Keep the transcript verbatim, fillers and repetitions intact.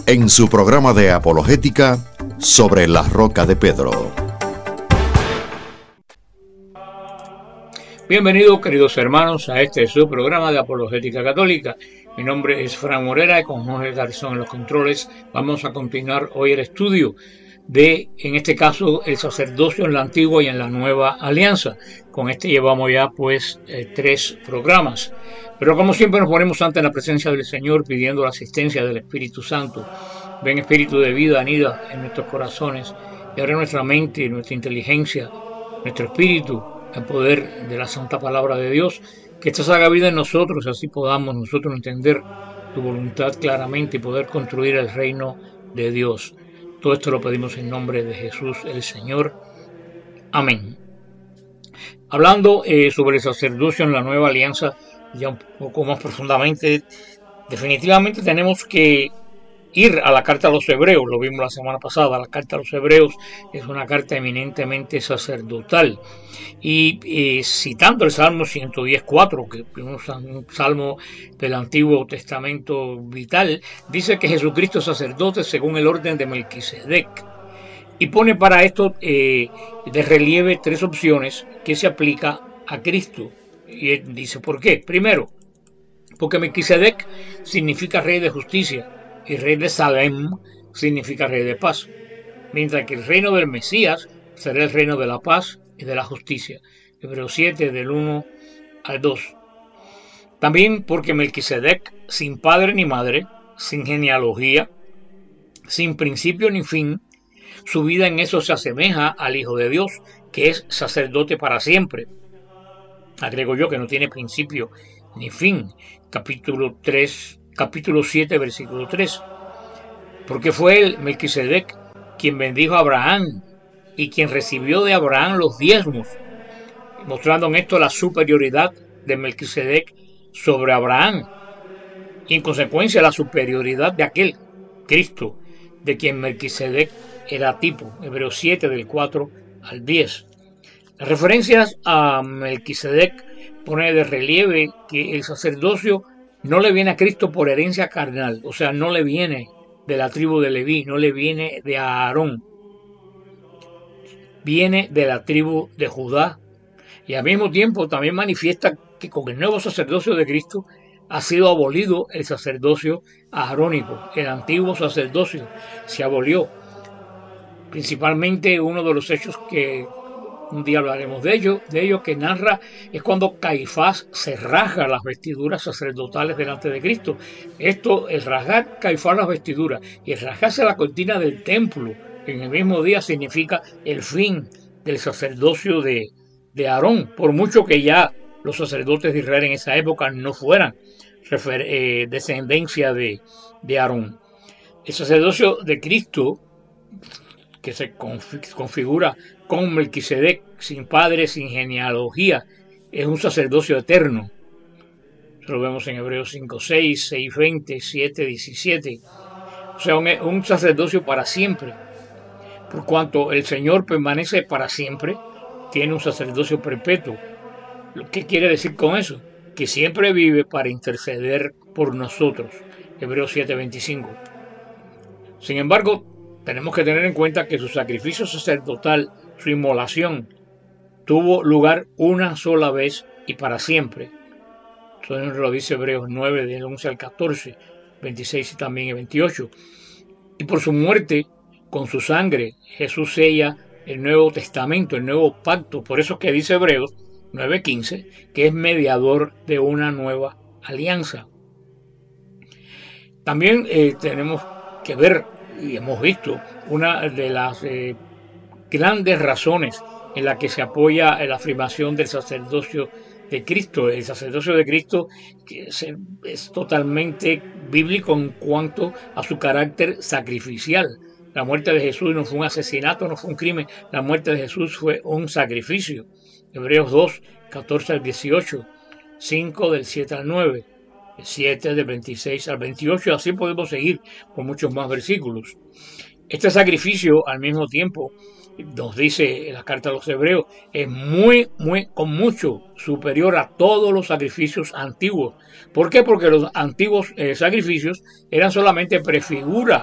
en su programa de apologética Sobre la Roca de Pedro. Bienvenidos, queridos hermanos, a este su programa de apologética católica. Mi nombre es Fran Morera y con Jorge Garzón en los controles vamos a continuar hoy el estudio de, en este caso, el sacerdocio en la antigua y en la nueva alianza. Con este llevamos ya pues eh, tres programas. Pero como siempre nos ponemos ante la presencia del Señor pidiendo la asistencia del Espíritu Santo. Ven Espíritu de vida, anida en nuestros corazones y abre nuestra mente, nuestra inteligencia, nuestro espíritu, el poder de la santa palabra de Dios, que esta haga vida en nosotros, así podamos nosotros entender tu voluntad claramente y poder construir el reino de Dios. Todo esto lo pedimos en nombre de Jesús el Señor. Amén. Hablando eh, sobre el sacerdocio en la nueva alianza, ya un poco más profundamente, definitivamente tenemos que ir a la carta a los hebreos, lo vimos la semana pasada. La carta a los hebreos es una carta eminentemente sacerdotal y eh, citando el Salmo ciento diez cuatro, que es un salmo del Antiguo Testamento vital, dice que Jesucristo es sacerdote según el orden de Melquisedec y pone para esto eh, de relieve tres opciones que se aplica a Cristo. Y él dice ¿por qué? Primero, porque Melquisedec significa rey de justicia y rey de Salem significa rey de paz, mientras que el reino del Mesías será el reino de la paz y de la justicia. Hebreos siete, del uno al dos. También porque Melquisedec, sin padre ni madre, sin genealogía, sin principio ni fin, su vida en eso se asemeja al Hijo de Dios, que es sacerdote para siempre. Agrego yo que no tiene principio ni fin. Capítulo tres, capítulo siete, versículo tres. Porque fue él, Melquisedec, quien bendijo a Abraham y quien recibió de Abraham los diezmos, mostrando en esto la superioridad de Melquisedec sobre Abraham y en consecuencia la superioridad de aquel Cristo de quien Melquisedec era tipo. Hebreos siete, del cuatro al diez. Las referencias a Melquisedec pone de relieve que el sacerdocio no le viene a Cristo por herencia carnal, o sea, no le viene de la tribu de Leví, no le viene de Aarón, viene de la tribu de Judá, y al mismo tiempo también manifiesta que con el nuevo sacerdocio de Cristo ha sido abolido el sacerdocio arónico. El antiguo sacerdocio se abolió. Principalmente uno de los hechos que un día hablaremos de ello, de ello que narra es cuando Caifás se rasga las vestiduras sacerdotales delante de Cristo. Esto, el rasgar Caifás las vestiduras y el rasgarse la cortina del templo en el mismo día significa el fin del sacerdocio de, de Aarón, por mucho que ya los sacerdotes de Israel en esa época no fueran refer, eh, descendencia de, de Aarón. El sacerdocio de Cristo, que se configura con Melquisedec, sin padre, sin genealogía, es un sacerdocio eterno. Lo vemos en Hebreos cinco seis, seis veinte, siete diecisiete. O sea, un, un sacerdocio para siempre. Por cuanto el Señor permanece para siempre, tiene un sacerdocio perpetuo. ¿Qué quiere decir con eso? Que siempre vive para interceder por nosotros. Hebreos siete veinticinco. Sin embargo, tenemos que tener en cuenta que su sacrificio sacerdotal, su inmolación, tuvo lugar una sola vez y para siempre. Eso lo dice Hebreos nueve, del once al catorce, veintiséis y también el veintiocho. Y por su muerte, con su sangre, Jesús sella el Nuevo Testamento, el Nuevo Pacto. Por eso es que dice Hebreos nueve quince, que es mediador de una nueva alianza. También eh, tenemos que ver, y hemos visto, una de las eh, grandes razones en la que se apoya la afirmación del sacerdocio de Cristo. El sacerdocio de Cristo que es, es totalmente bíblico en cuanto a su carácter sacrificial. La muerte de Jesús no fue un asesinato, no fue un crimen. La muerte de Jesús fue un sacrificio. Hebreos dos, catorce al dieciocho, cinco del siete al nueve. siete del veintiséis al veintiocho, así podemos seguir con muchos más versículos. Este sacrificio al mismo tiempo, nos dice la carta a los hebreos, es muy, muy, con mucho superior a todos los sacrificios antiguos. ¿Por qué? Porque los antiguos eh, sacrificios eran solamente prefiguras